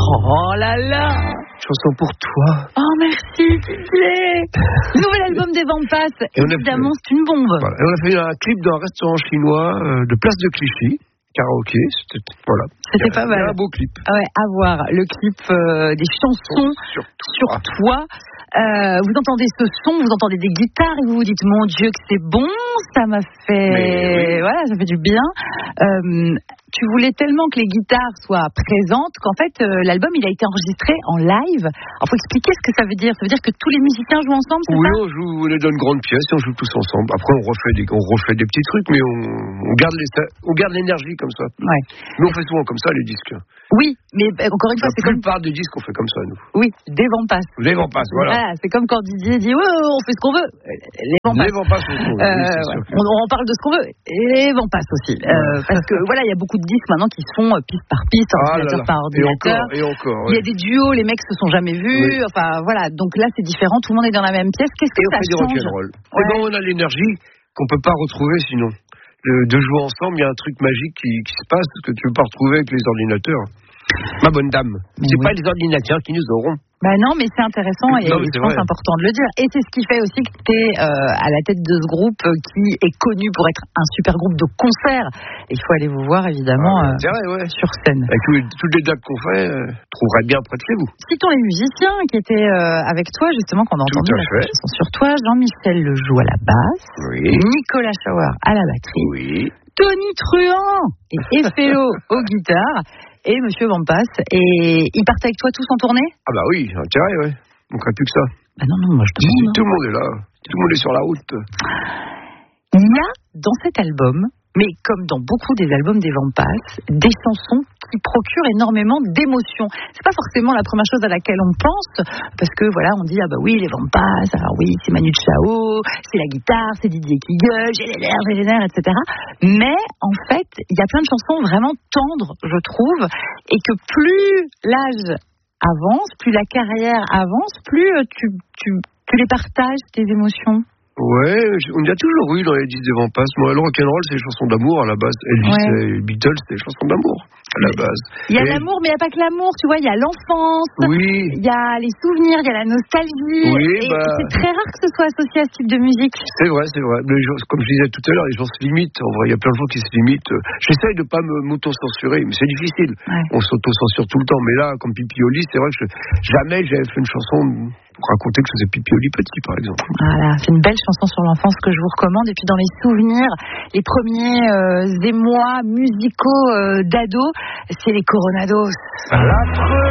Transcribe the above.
Oh là là. Chanson pour toi. Oh merci Didier. Nouvel album des Vampas, évidemment c'est une bombe. Voilà. Et on a fait un clip d'un restaurant chinois de Place de Clichy. Karaoké, c'était pas mal. Un beau clip. Ouais, à voir le clip des chansons sur toi. Vous entendez ce son, vous entendez des guitares et vous vous dites mon Dieu que c'est bon, ça m'a fait, voilà, ça fait du bien. Tu voulais tellement que les guitares soient présentes qu'en fait l'album il a été enregistré en live. Alors faut expliquer ce que ça veut dire. Ça veut dire que tous les musiciens jouent ensemble, c'est ça ? Oui, on joue les donne grandes pièces et on joue tous ensemble. Après on refait des petits trucs, mais on garde l'énergie comme ça. Ouais. Nous on fait souvent comme ça les disques. Oui, mais encore une fois c'est comme la plupart des disques on fait comme ça nous. Oui, des Vampas. Les Vampas, voilà. C'est comme quand Didier dit on fait ce qu'on veut. Les Vampas. Les Vampas, on parle de ce qu'on veut. Et les Vampas aussi, parce que voilà il y a beaucoup de disques maintenant qui se font piste par piste, ordinateur par ordinateur. Et encore. Il y a des duos, les mecs se sont jamais vus. Enfin voilà, donc là c'est différent. Tout le monde est dans la même pièce. Qu'est-ce que ça change ? Et on a l'énergie qu'on peut pas retrouver sinon. De jouer ensemble, il y a un truc magique qui se passe que tu peux pas retrouver avec les ordinateurs. Ma bonne dame, c'est pas les ordinateurs qui nous auront. Bah non, mais c'est intéressant et je pense que c'est important de le dire. Et c'est ce qui fait aussi que tu es à la tête de ce groupe qui est connu pour être un super groupe de concert. Et il faut aller vous voir évidemment sur scène. Avec toutes les dates qu'on fait, trouverait bien près de chez vous. Citons les musiciens qui étaient avec toi justement, qu'on a entendu la chanson sur toi. Jean-Michel Lejoux à la basse, Nicolas Schauer à la batterie, Tony Truant et Félo aux guitares. Et Monsieur Vampas, et ils partent avec toi tous en tournée ? Ah bah oui, intérêt, ouais. On ne ferait plus que ça. Bah non, moi je te demande. Tout le monde est là, tout le monde est sur la route. Il y a dans cet album, mais comme dans beaucoup des albums des Vampas, des chansons qui procurent énormément d'émotions. C'est pas forcément la première chose à laquelle on pense, parce que voilà, on dit ah bah oui les Vampas, alors oui c'est Manu Chao, c'est la guitare, c'est Didier qui gueule, j'ai les nerfs, etc. Mais en fait, il y a plein de chansons vraiment tendres, je trouve, et que plus l'âge avance, plus la carrière avance, plus tu les partages tes émotions. Ouais, on y a toujours eu dans les disques des Vampas. Moi, le rock'n'roll, c'est des chansons d'amour à la base. Elvis et les Beatles, c'est des chansons d'amour à la base. Il y a l'amour, mais il n'y a pas que l'amour, tu vois. Il y a l'enfance, il y a les souvenirs, il y a la nostalgie. Et c'est très rare que ce soit associé à ce type de musique. C'est vrai. Mais comme je disais tout à l'heure, les gens se limitent. En vrai, il y a plein de gens qui se limitent. J'essaye de ne pas m'auto-censurer, mais c'est difficile. On s'auto-censure tout le temps. Mais là, comme Pipi au lit, c'est vrai que jamais j'avais fait une chanson pour raconter que je faisais pipi au lit petit, par exemple. Voilà, c'est une belle chanson sur l'enfance que je vous recommande. Et puis dans les souvenirs, les premiers émois musicaux d'ado, c'est les Coronados.